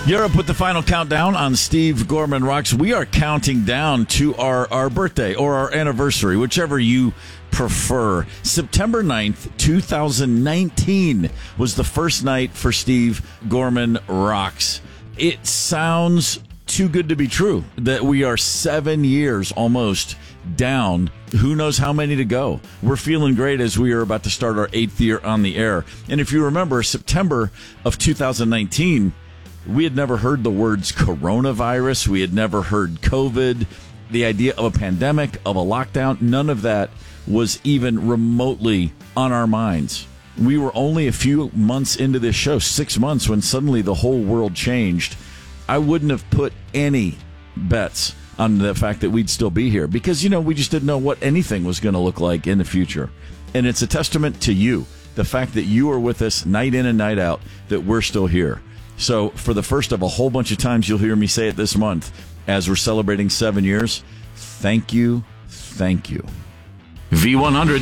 You're up with the final countdown on Steve Gorman Rocks. We are counting down to our birthday or our anniversary, whichever you prefer. September 9th, 2019 was the first night for Steve Gorman Rocks. It sounds too good to be true that we are 7 years almost down. Who knows how many to go? We're feeling great as we are about to start our 8th year on the air. And if you remember, September of 2019, we had never heard the words coronavirus. We had never heard COVID, the idea of a pandemic, of a lockdown. None of that was even remotely on our minds. We were only a few months into this show, 6 months, when suddenly the whole world changed. I wouldn't have put any bets on the fact that we'd still be here because, we just didn't know what anything was going to look like in the future. And it's a testament to you, the fact that you are with us night in and night out, that we're still here. So for the first of a whole bunch of times you'll hear me say it this month as we're celebrating 7 years, thank you, thank you. V100.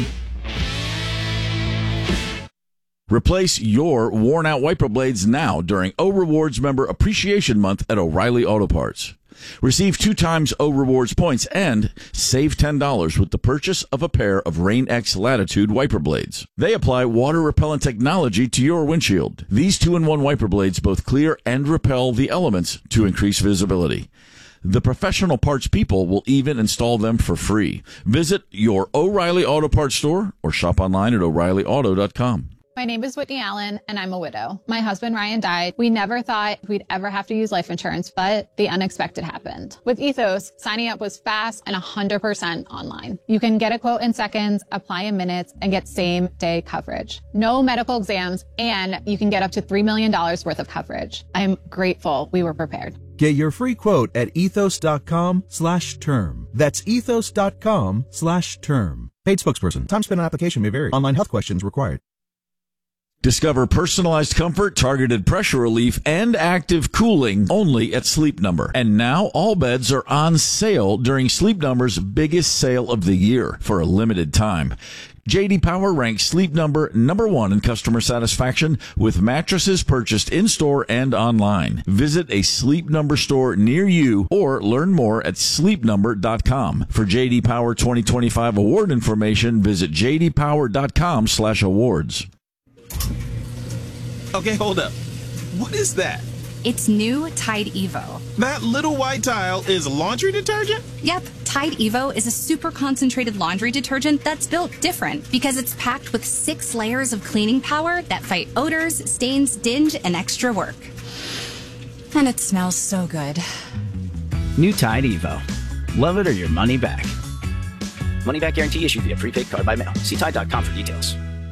Replace your worn-out wiper blades now during O Rewards Member Appreciation Month at O'Reilly Auto Parts. Receive 2 times O Rewards points and save $10 with the purchase of a pair of Rain-X Latitude wiper blades. They apply water-repellent technology to your windshield. These 2-in-1 wiper blades both clear and repel the elements to increase visibility. The professional parts people will even install them for free. Visit your O'Reilly Auto Parts store or shop online at O'ReillyAuto.com. My name is Whitney Allen, and I'm a widow. My husband, Ryan, died. We never thought we'd ever have to use life insurance, but the unexpected happened. With Ethos, signing up was fast and 100% online. You can get a quote in seconds, apply in minutes, and get same-day coverage. No medical exams, and you can get up to $3 million worth of coverage. I'm grateful we were prepared. Get your free quote at ethos.com/term. That's ethos.com/term. Paid spokesperson. Time spent on application may vary. Online health questions required. Discover personalized comfort, targeted pressure relief, and active cooling only at Sleep Number. And now all beds are on sale during Sleep Number's biggest sale of the year for a limited time. J.D. Power ranks Sleep Number #1 in customer satisfaction with mattresses purchased in-store and online. Visit a Sleep Number store near you or learn more at sleepnumber.com. For J.D. Power 2025 award information, visit jdpower.com/awards. Okay, hold up. What is that? It's new Tide Evo. That little white tile is laundry detergent? Yep, Tide Evo is a super concentrated laundry detergent that's built different because it's packed with 6 layers of cleaning power that fight odors, stains, dinge, and extra work. And it smells so good. New Tide Evo. Love it or your money back. Money back guarantee issued via prepaid card by mail. See Tide.com for details.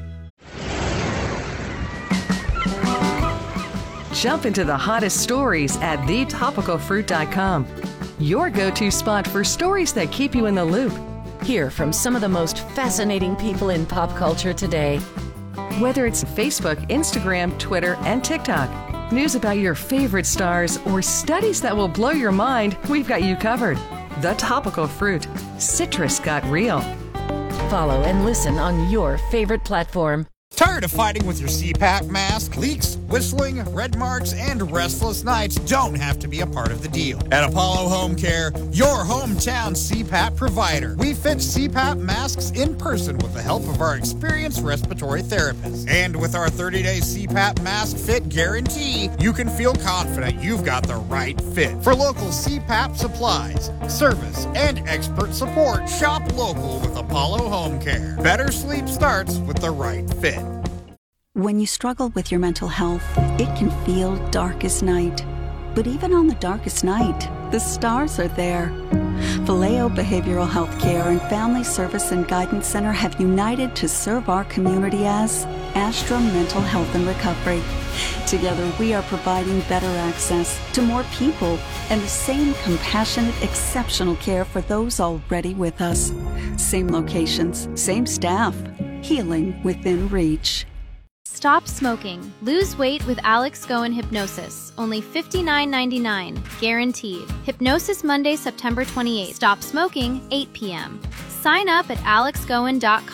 Jump into the hottest stories at thetopicalfruit.com. Your go-to spot for stories that keep you in the loop. Hear from some of the most fascinating people in pop culture today. Whether it's Facebook, Instagram, Twitter, and TikTok, news about your favorite stars, or studies that will blow your mind, we've got you covered. The Topical Fruit. Citrus got real. Follow and listen on your favorite platform. Tired of fighting with your CPAP mask? Leaks, whistling, red marks, and restless nights don't have to be a part of the deal. At Apollo Home Care, your hometown CPAP provider, we fit CPAP masks in person with the help of our experienced respiratory therapists. And with our 30-day CPAP mask fit guarantee, you can feel confident you've got the right fit. For local CPAP supplies, service, and expert support, shop local with Apollo Home Care. Better sleep starts with the right fit. When you struggle with your mental health, it can feel dark as night. But even on the darkest night, the stars are there. Vallejo Behavioral Health Care and Family Service and Guidance Center have united to serve our community as Astra Mental Health and Recovery. Together, we are providing better access to more people and the same compassionate, exceptional care for those already with us. Same locations, same staff, healing within reach. Stop smoking. Lose weight with Alex Goen Hypnosis. Only $59.99. Guaranteed. Hypnosis Monday, September 28th. Stop smoking, 8 p.m. Sign up at alexgoen.com.